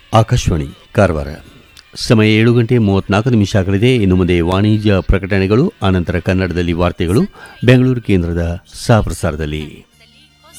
ಆಕಾಶವಾಣಿ ಕಾರವಾರ. ಸಮಯ 7:34 ಆಗಲಿದೆ. ಇನ್ನು ಮುಂದೆ ವಾಣಿಜ್ಯ ಪ್ರಕಟಣೆಗಳು, ಆನಂತರ ಕನ್ನಡದಲ್ಲಿ ವಾರ್ತೆಗಳು ಬೆಂಗಳೂರು ಕೇಂದ್ರದ ಸಹಪ್ರಸಾರದಲ್ಲಿ.